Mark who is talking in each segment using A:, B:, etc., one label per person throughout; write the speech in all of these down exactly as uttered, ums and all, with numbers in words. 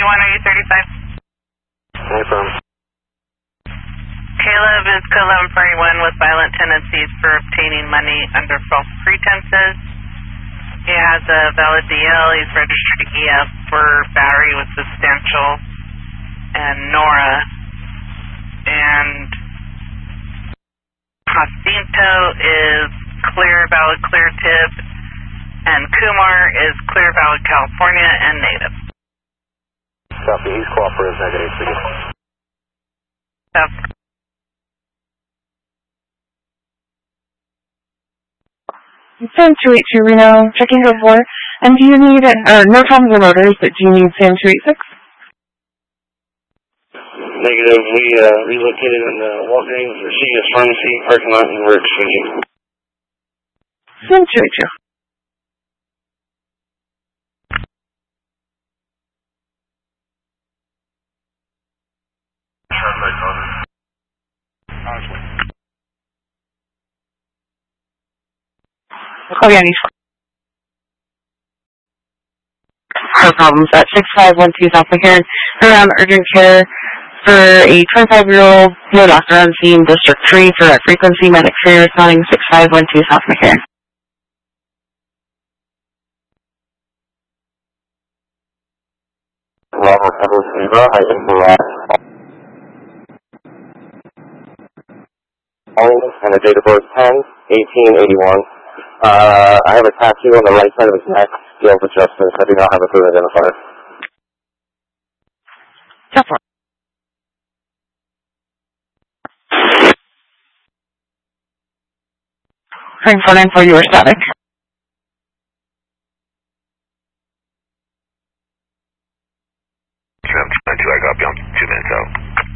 A: one, are you thirty-five?
B: Confirm.
A: Caleb is code eleven forty-one with violent tendencies for obtaining money under false pretenses. He has a valid D L. He's registered to E F for battery with substantial and Nora. And Jacinto is clear, valid, clear tip. And Kumar is clear, valid, California and native.
B: Copy. He's cooperative, negative for you.
A: Yep.
C: Sam two eight two Reno, checking code four. And do you need, uh, no Toms or motors, but do you need Sam two eight six?
B: Negative. We uh, relocated in the Walgreens or C S Pharmacy parking lot and we're exchanging.
C: Sam two eight two. Oh yeah, he's no problems at six five one two South McCarran. Around urgent care for a twenty-five-year-old, no doctor on scene, District three for a frequency medic for responding six five one two South McCarran.
B: Robert Edward Silva, I think we're and the date of birth ten eighteen eighty-one. Uh, I have a tattoo on the right side of his neck, scales adjustments. I do not have a food identifier.
C: That's all. Ring for nine for your static.
B: I'm trying to, I got you on two minutes out.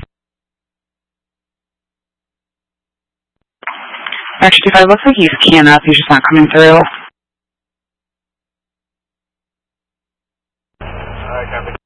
C: Actually, if it looks like he's keying up, he's just not coming through.
B: Alright, copy.